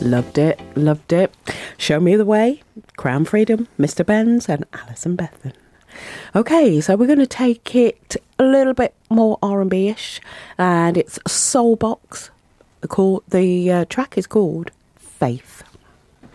Loved it, loved it. Show Me the Way, Crown Freedom, Mr. Benz and Alison Bethan. Okay, so we're going to take it a little bit more R&B-ish, and it's Soulbox. The track is called Faith.